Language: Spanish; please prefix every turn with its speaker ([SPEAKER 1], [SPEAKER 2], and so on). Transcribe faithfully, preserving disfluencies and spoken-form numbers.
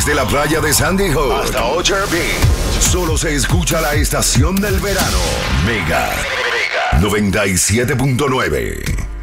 [SPEAKER 1] Desde la playa de Sandy Hook hasta Orchard Beach, solo se escucha la estación del verano. Mega noventa y siete punto nueve.